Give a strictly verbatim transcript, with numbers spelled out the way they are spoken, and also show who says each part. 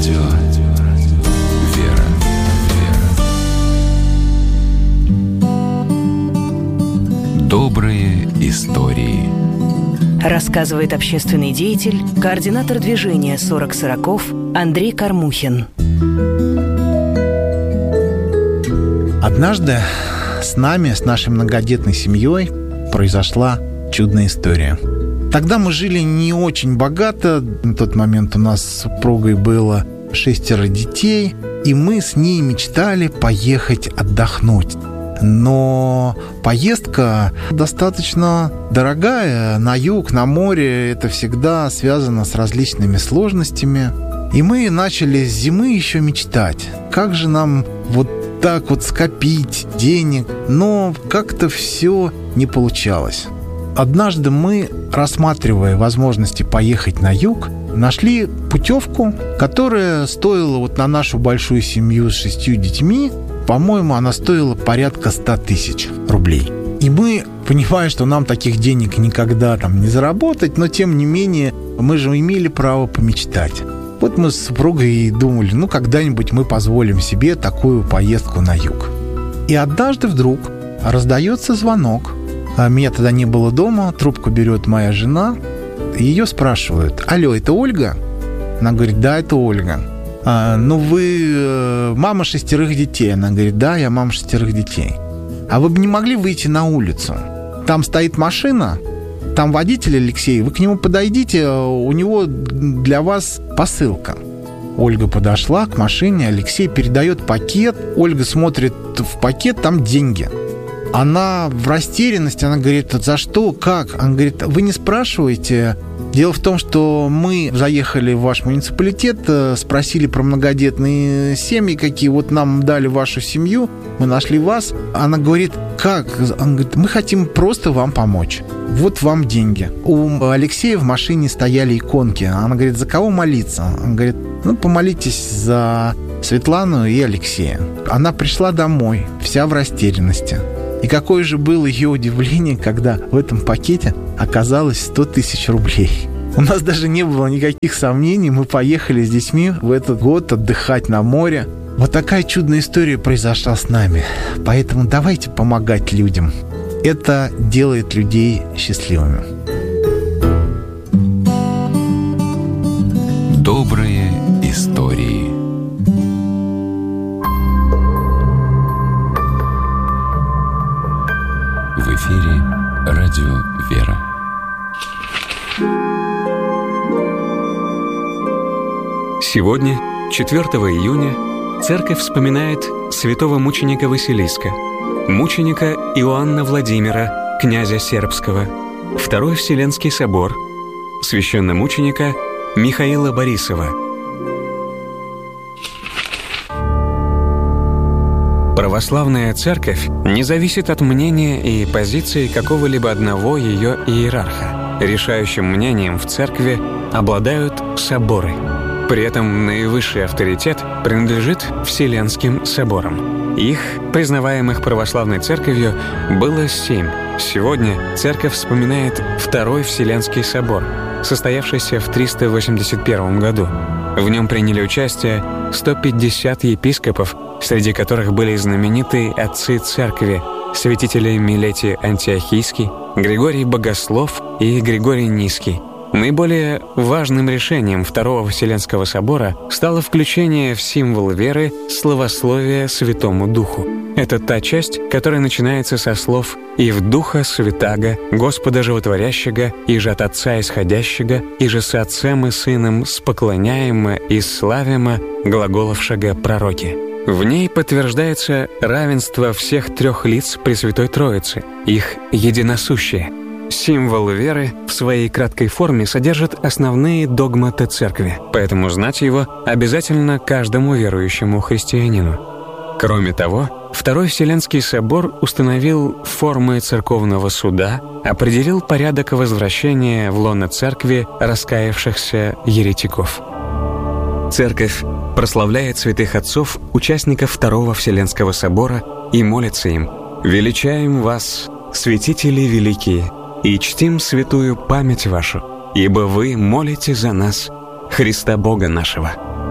Speaker 1: Радио «Вера». Добрые истории.
Speaker 2: Рассказывает общественный деятель, координатор движения «сорок сороков» Андрей Кормухин.
Speaker 3: Однажды с нами, с нашей многодетной семьей, произошла чудная история. Тогда мы жили не очень богато. На тот момент у нас с супругой было шестеро детей, и мы с ней мечтали поехать отдохнуть. Но поездка достаточно дорогая. На юг, на море это всегда связано с различными сложностями. И мы начали с зимы еще мечтать. Как же нам вот так вот скопить денег? Но как-то все не получалось. Однажды мы, рассматривая возможности поехать на юг, нашли путевку, которая стоила вот на нашу большую семью с шестью детьми, по-моему, она стоила порядка ста тысяч рублей. И мы, понимая, что нам таких денег никогда там не заработать, но тем не менее мы же имели право помечтать. Вот мы с супругой и думали, ну когда-нибудь мы позволим себе такую поездку на юг. И однажды вдруг раздается звонок. Меня тогда не было дома, трубку берет моя жена, ее спрашивают: «Алло, это Ольга?» Она говорит: «Да, это Ольга». А, «Ну вы э, мама шестерых детей?» Она говорит: «Да, я мама шестерых детей». «А вы бы не могли выйти на улицу? Там стоит машина, там водитель Алексей, вы к нему подойдите, у него для вас посылка». Ольга подошла к машине, Алексей передает пакет, Ольга смотрит в пакет, там деньги. Она в растерянности, она говорит: «За что? Как?» Она говорит: «Вы не спрашиваете. Дело в том, что мы заехали в ваш муниципалитет, спросили про многодетные семьи какие, вот нам дали вашу семью, мы нашли вас». Она говорит: «Как?» Она говорит: «Мы хотим просто вам помочь. Вот вам деньги». У Алексея в машине стояли иконки. Она говорит: «За кого молиться?» Она говорит: «Ну, помолитесь за Светлану и Алексея». Она пришла домой, вся в растерянности. И какое же было ее удивление, когда в этом пакете оказалось сто тысяч рублей. У нас даже не было никаких сомнений. Мы поехали с детьми в этот год отдыхать на море. Вот такая чудная история произошла с нами. Поэтому давайте помогать людям. Это делает людей счастливыми.
Speaker 1: Добрые истории. В эфире радио «Вера».
Speaker 4: Сегодня, четвёртого июня, церковь вспоминает святого мученика Василиска, мученика Иоанна Владимира, князя Сербского, Второй Вселенский собор, священномученика Михаила Борисова. Православная церковь не зависит от мнения и позиции какого-либо одного ее иерарха. Решающим мнением в церкви обладают соборы. При этом наивысший авторитет принадлежит Вселенским соборам. Их, признаваемых православной церковью, было семь. Сегодня церковь вспоминает Второй Вселенский собор, состоявшийся в триста восемьдесят первом году. В нем приняли участие сто пятьдесят епископов, среди которых были знаменитые отцы церкви, святители Милетий Антиохийский, Григорий Богослов и Григорий Низкий. Наиболее важным решением Второго Вселенского собора стало включение в символ веры славословия Святому Духу. Это та часть, которая начинается со слов «И в Духа Святаго, Господа Животворящего, и же от Отца Исходящего, и же с Отцем и Сыном споклоняемо и славимо, глаголовшего пророки». В ней подтверждается равенство всех трех лиц Пресвятой Троицы, их единосущие. Символ веры в своей краткой форме содержит основные догматы церкви, поэтому знать его обязательно каждому верующему христианину. Кроме того, Второй Вселенский собор установил формы церковного суда, определил порядок возвращения в лоно церкви раскаявшихся еретиков. Церковь прославляет святых отцов, участников Второго Вселенского собора, и молится им: «Величаем вас, святители великие, и чтим святую память вашу, ибо вы молите за нас, Христа Бога нашего».